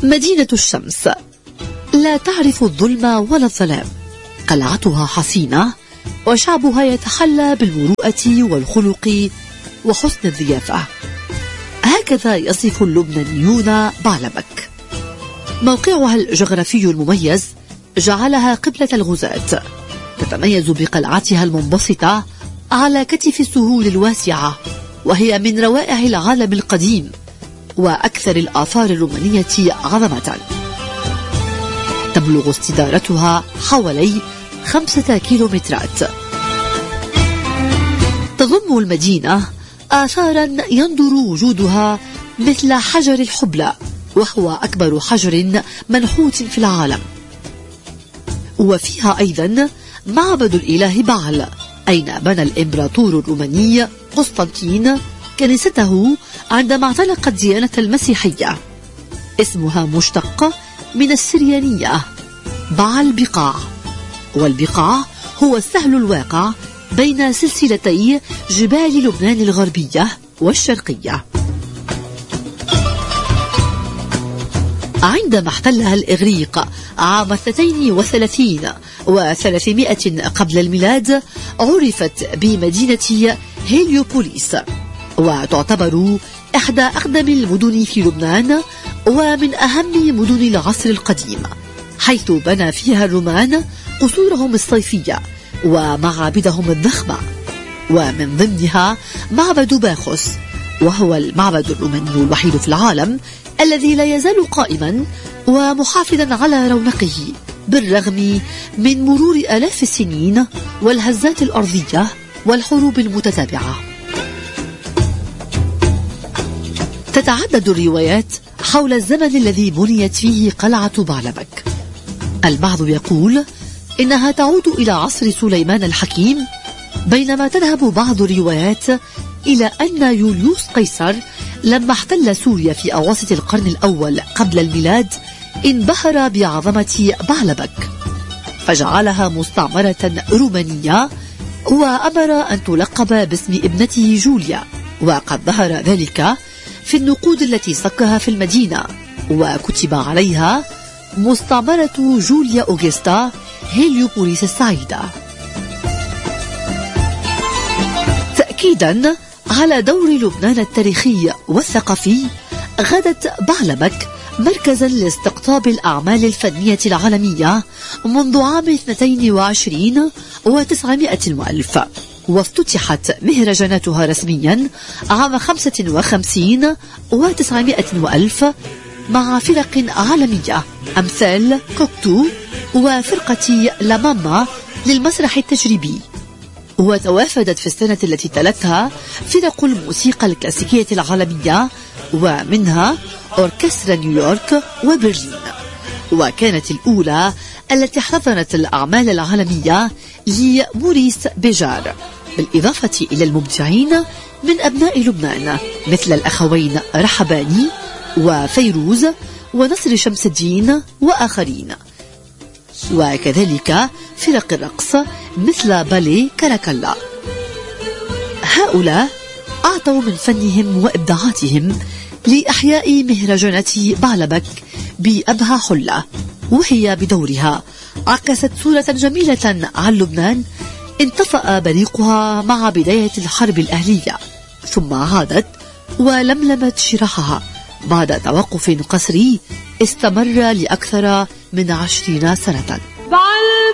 مدينة الشمس لا تعرف الظلم ولا الظلام، قلعتها حصينة وشعبها يتحلى بالمروءة والخلق وحسن الضيافة. هكذا يصف اللبنانيون بعلبك. موقعها الجغرافي المميز جعلها قبلة الغزاة، تتميز بقلعتها المنبسطة على كتف السهول الواسعة، وهي من روائع العالم القديم وأكثر الآثار الرومانية عظمة. تبلغ استدارتها حوالي 5 كيلومترات. تضم المدينة آثارا يندر وجودها مثل حجر الحبلى، وهو أكبر حجر منحوت في العالم. وفيها أيضا معبد الإله بعل، أين بنى الإمبراطور الروماني قسطنطين كنيسته عندما اعتنق الديانة المسيحية. اسمها مشتق من السريانية بعل بقاع، والبقاع هو السهل الواقع بين سلسلتي جبال لبنان الغربية والشرقية. عندما احتلها الإغريق عام 32 و300 قبل الميلاد عرفت بمدينة هيليوبوليس، وتعتبر إحدى أقدم المدن في لبنان ومن أهم مدن العصر القديم، حيث بنى فيها الرومان قصورهم الصيفية ومعابدهم الضخمة، ومن ضمنها معبد باخوس، وهو المعبد الروماني الوحيد في العالم الذي لا يزال قائما ومحافظا على رونقه بالرغم من مرور آلاف السنين والهزات الأرضية والحروب المتتابعة. تتعدد الروايات حول الزمن الذي بنيت فيه قلعة بعلبك. البعض يقول إنها تعود إلى عصر سليمان الحكيم، بينما تذهب بعض الروايات إلى أن يوليوس قيصر لما احتل سوريا في أواسط القرن الأول قبل الميلاد انبهر بعظمة بعلبك فجعلها مستعمرة رومانية، وأمر أن تلقب باسم ابنته جوليا، وقد ظهر ذلك في النقود التي صكها في المدينة، وكتب عليها مستعمرة جوليا أوغستا هيليوبوليس السعيدة. تأكيدا على دور لبنان التاريخي والثقافي، غدت بعلبك مركزا لاستقطاب الأعمال الفنية العالمية منذ عام 22 و900 وألف، وافتتحت مهرجاناتها رسميا عام 55 و900 وألف مع فرق عالمية أمثال كوكتو وفرقة لاماما للمسرح التجريبي. وتوافدت في السنة التي تلتها فرق الموسيقى الكلاسيكية العالمية، ومنها أوركسترا نيويورك وبرلين، وكانت الأولى التي احتضنت الأعمال العالمية لموريس بيجار، بالإضافة إلى المبدعين من أبناء لبنان مثل الأخوين رحباني وفيروز ونصر شمس الدين وآخرين، وكذلك فرق الرقص مثل بالي كاراكالا. هؤلاء أعطوا من فنهم وإبداعاتهم لإحياء مهرجانات بعلبك بأبهى حلة، وهي بدورها عكست صورة جميلة عن لبنان انطفأ بريقها مع بداية الحرب الأهلية، ثم عادت ولملمت شراحها بعد توقف قسري استمر لأكثر من 20 سنة.